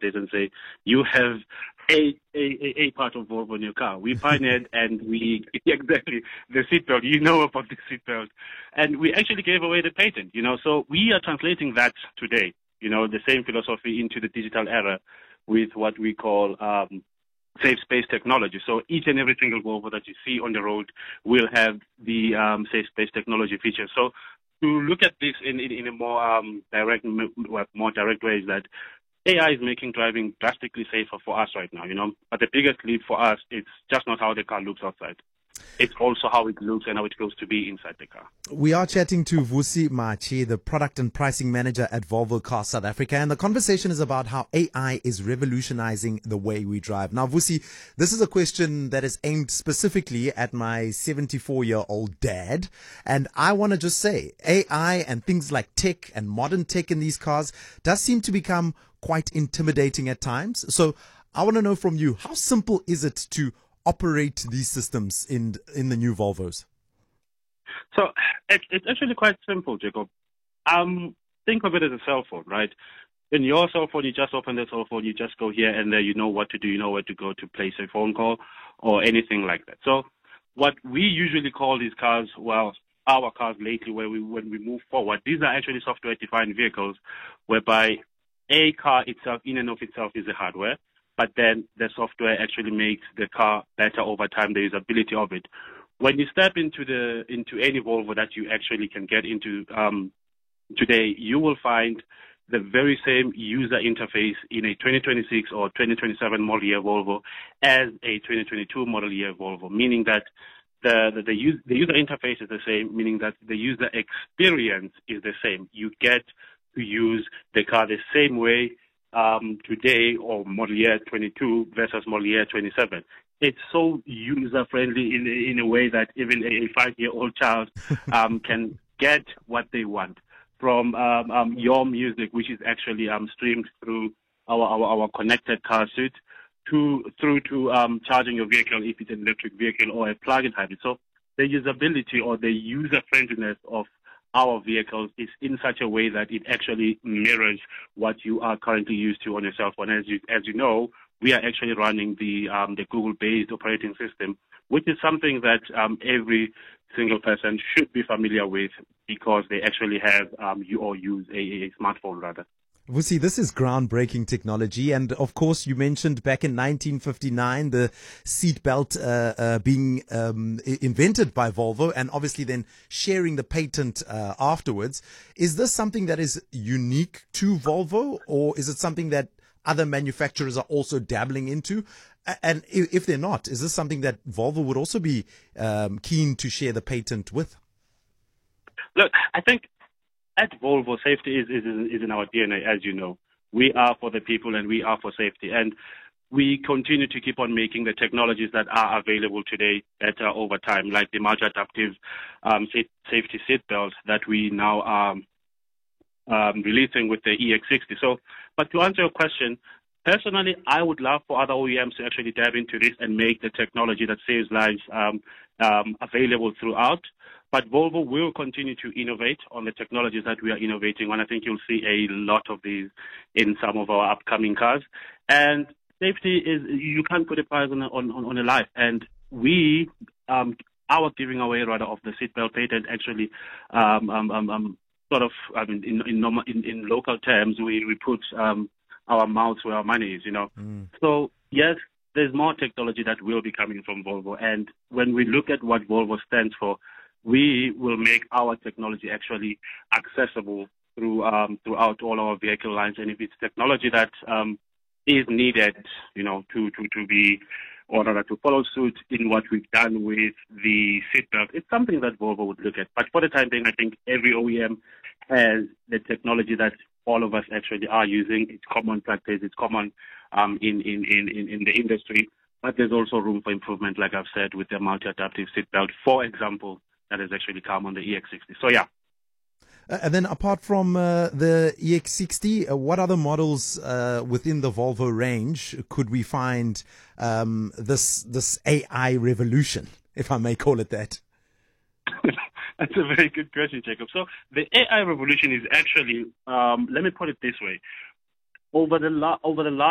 this and say, you have a part of Volvo in your car. We pioneered and we, exactly, the seatbelt, you know about the seatbelt. And we actually gave away the patent, so we are translating that today, the same philosophy into the digital era with what we call, safe space technology. So each and every single Volvo that you see on the road will have the safe space technology feature. So to look at this in a more direct way is that AI is making driving drastically safer for us right now, But the biggest leap for us, it's just not how the car looks outside. It's also how it looks and how it goes to be inside the car. We are chatting to Vusi Machi, the Product and Pricing Manager at Volvo Cars South Africa, and the conversation is about how AI is revolutionizing the way we drive. Now, Vusi, this is a question that is aimed specifically at my 74-year-old dad, and I want to just say AI and things like tech and modern tech in these cars does seem to become quite intimidating at times. So I want to know from you, how simple is it to operate these systems in the new Volvos? So it's actually quite simple, Jacob. Think of it as a cell phone, right? In your cell phone, you just open the cell phone, you just go here and there, you know what to do, you know where to go to place a phone call or anything like that. So what we usually call these cars, well, our cars lately, when we move forward, these are actually software-defined vehicles whereby a car itself, in and of itself, is the hardware. But then the software actually makes the car better over time, the usability of it. When you step into any Volvo that you actually can get into today, you will find the very same user interface in a 2026 or 2027 model year Volvo as a 2022 model year Volvo, meaning that the user interface is the same, meaning that the user experience is the same. You get to use the car the same way today or model year 22 versus model year 27. It's so user-friendly in a way that even a 5-year-old child can get what they want from your music, which is actually streamed through our connected car suite, through to charging your vehicle if it's an electric vehicle or a plug-in hybrid. So the usability or the user-friendliness of our vehicles is in such a way that it actually mirrors what you are currently used to on your cell phone. As you know, we are actually running the Google-based operating system, which is something that every single person should be familiar with because they actually have or use a smartphone rather. Vusi, this is groundbreaking technology, and of course you mentioned back in 1959 the seatbelt being invented by Volvo and obviously then sharing the patent afterwards. Is this something that is unique to Volvo, or is it something that other manufacturers are also dabbling into? And if they're not, is this something that Volvo would also be keen to share the patent with? Look, I think at Volvo, safety is in our DNA, as you know. We are for the people and we are for safety. And we continue to keep on making the technologies that are available today better over time, like the multi-adaptive safety seatbelts that we now are releasing with the EX60. So, but to answer your question, personally, I would love for other OEMs to actually dive into this and make the technology that saves lives available throughout. But Volvo will continue to innovate on the technologies that we are innovating on. I think you'll see a lot of these in some of our upcoming cars. And safety is, you can't put a price on a life. And we, our giving away rather of the seatbelt patent actually, in local terms, we put our mouths where our money is, So yes, there's more technology that will be coming from Volvo. And when we look at what Volvo stands for, we will make our technology actually accessible throughout all our vehicle lines. And if it's technology that is needed, to be or rather to follow suit in what we've done with the seatbelt, it's something that Volvo would look at. But for the time being, I think every OEM has the technology that all of us actually are using. It's common practice. It's common in the industry. But there's also room for improvement, like I've said, with the multi-adaptive seatbelt, for example, that has actually come on the EX60. So, yeah. And then apart from the EX60, what other models within the Volvo range could we find this AI revolution, if I may call it that? That's a very good question, Jacob. So the AI revolution is actually, let me put it this way. Over the last